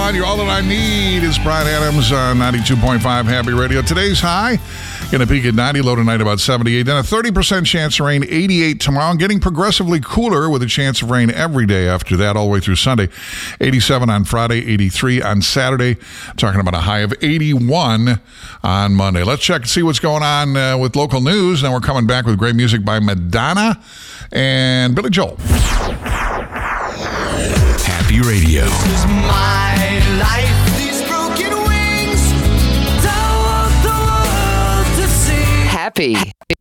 1. You're all that I need is Brian Adams on 92.5 Happy Radio. Today's high going to peak at 90, low tonight about 78. Then a 30% chance of rain, 88 tomorrow. And getting progressively cooler with a chance of rain every day after that all the way through Sunday. 87 on Friday, 83 on Saturday. Talking about a high of 81 on Monday. Let's check and see what's going on with local news. Then we're coming back with great music by Madonna and Billy Joel. Happy Radio. This is my life. These broken wings. Don't want the world to see. Happy.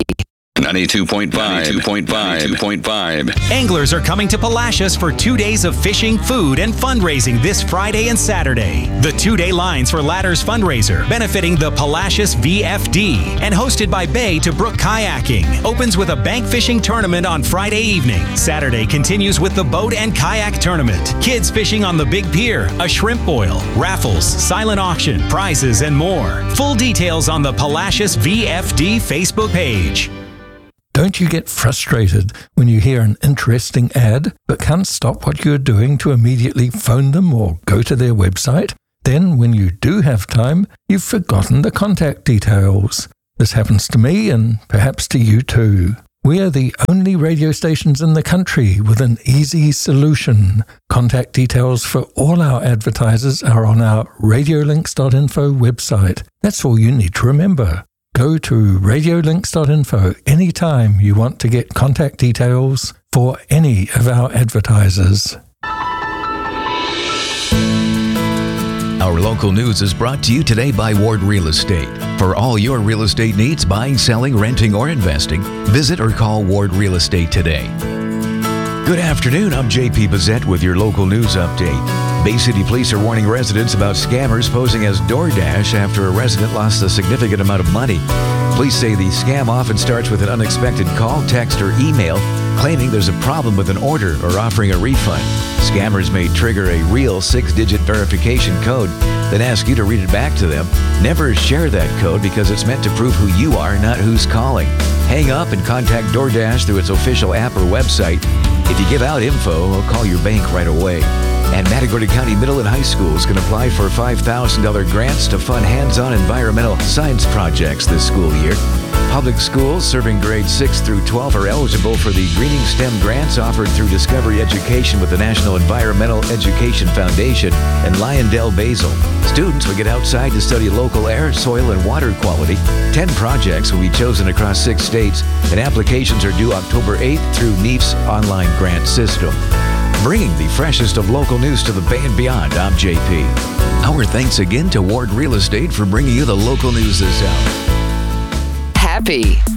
92.5. Anglers are coming to Palacios for 2 days of fishing, food, and fundraising this Friday and Saturday. The 2-day Lines for Ladders fundraiser, benefiting the Palacios VFD, and hosted by Bay to Brook Kayaking, opens with a bank fishing tournament on Friday evening. Saturday continues with the boat and kayak tournament, kids fishing on the Big Pier, a shrimp boil, raffles, silent auction, prizes, and more. Full details on the Palacios VFD Facebook page. Don't you get frustrated when you hear an interesting ad but can't stop what you're doing to immediately phone them or go to their website? Then, when you do have time, you've forgotten the contact details. This happens to me and perhaps to you too. We are the only radio stations in the country with an easy solution. Contact details for all our advertisers are on our radiolinks.info website. That's all you need to remember. Go to radiolinks.info anytime you want to get contact details for any of our advertisers. Our local news is brought to you today by Ward Real Estate. For all your real estate needs, buying, selling, renting, or investing, visit or call Ward Real Estate today. Good afternoon, I'm JP Bazette with your local news update. Bay City Police are warning residents about scammers posing as DoorDash after a resident lost a significant amount of money. Police say the scam often starts with an unexpected call, text, or email claiming there's a problem with an order or offering a refund. Scammers may trigger a real 6-digit verification code, then ask you to read it back to them. Never share that code because it's meant to prove who you are, not who's calling. Hang up and contact DoorDash through its official app or website. If you give out info, they'll call your bank right away. And Matagorda County Middle and High Schools can apply for $5,000 grants to fund hands-on environmental science projects this school year. Public schools serving grades 6 through 12 are eligible for the Greening STEM grants offered through Discovery Education with the National Environmental Education Foundation and Lyondell Basel. Students will get outside to study local air, soil, and water quality. 10 projects will be chosen across 6 states, and applications are due October 8th through NEEF's online grant system. Bringing the freshest of local news to the Bay and beyond, I'm JP. Our thanks again to Ward Real Estate for bringing you the local news this hour. Happy.